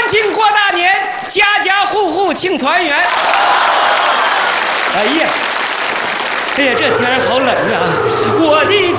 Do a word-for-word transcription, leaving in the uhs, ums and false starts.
庆过大年，家家户户庆团圆。哎呀，哎呀，这天好冷啊！我的。